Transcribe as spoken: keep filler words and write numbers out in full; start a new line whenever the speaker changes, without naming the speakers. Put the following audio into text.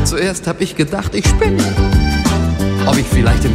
Zuerst hab ich gedacht, ich spinne, ob ich vielleicht im